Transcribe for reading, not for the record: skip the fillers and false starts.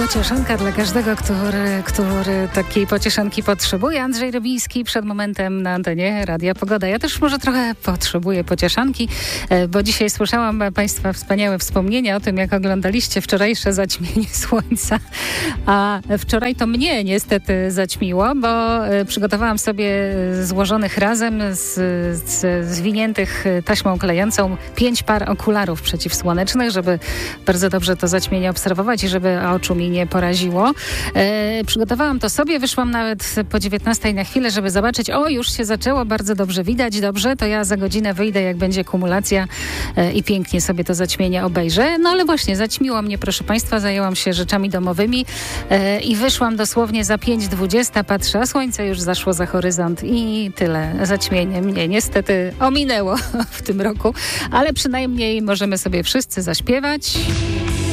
Pocieszonka dla każdego, który takiej pocieszonki potrzebuje. Andrzej Robiński przed momentem na antenie Radia Pogoda. Ja też może trochę potrzebuję pocieszonki, bo dzisiaj słyszałam Państwa wspaniałe wspomnienia o tym, jak oglądaliście wczorajsze zaćmienie słońca. A wczoraj to mnie niestety zaćmiło, bo przygotowałam sobie złożonych razem, zwiniętych taśmą klejącą 5 par okularów przeciwsłonecznych, żeby bardzo dobrze to zaćmienie obserwować i żeby oczu mi nie poraziło. Przygotowałam to sobie, wyszłam nawet po 19 na chwilę, żeby zobaczyć, już się zaczęło, bardzo dobrze widać, dobrze, to ja za godzinę wyjdę, jak będzie kumulacja i pięknie sobie to zaćmienie obejrzę. No ale właśnie, zaćmiło mnie, proszę Państwa, zajęłam się rzeczami domowymi i wyszłam dosłownie za 5:20, patrzę, a słońce już zaszło za horyzont i tyle. Zaćmienie mnie niestety ominęło w tym roku, ale przynajmniej możemy sobie wszyscy zaśpiewać.